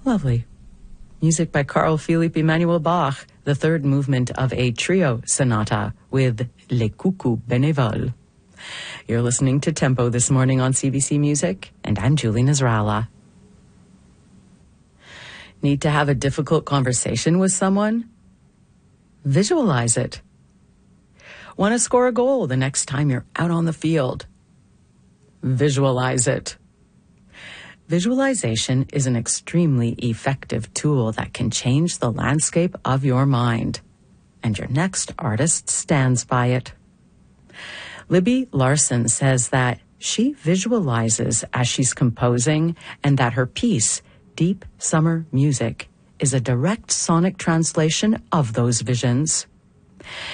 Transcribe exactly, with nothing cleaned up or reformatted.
Lovely. Music by Carl Philipp Emanuel Bach, the third movement of a trio sonata with Les Coucous Bénévoles. You're listening to Tempo this morning on C B C Music, and I'm Julie Nasrallah. Need to have a difficult conversation with someone? Visualize it. Want to score a goal the next time you're out on the field? Visualize it. Visualization is an extremely effective tool that can change the landscape of your mind, and your next artist stands by it. Libby Larson says that she visualizes as she's composing and that her piece, Deep Summer Music, is a direct sonic translation of those visions.